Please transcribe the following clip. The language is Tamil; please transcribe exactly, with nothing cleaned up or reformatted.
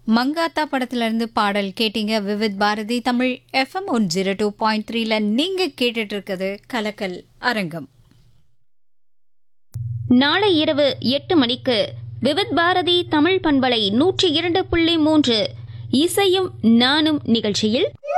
மங்காத்தா படத்துல இருந்து பாடல் கேட்டீங்க. Vividh Bharathi Tamil FM one zero two point த்ரீல நீங்க கேட்டுட்டு இருக்குது கலக்கல் அரங்கம். நாளை இரவு எட்டு மணிக்கு விவித் பாரதி தமிழ் பண்பலை நூற்றி இரண்டு புள்ளி மூன்று இசையும் நானும் நிகழ்ச்சியில்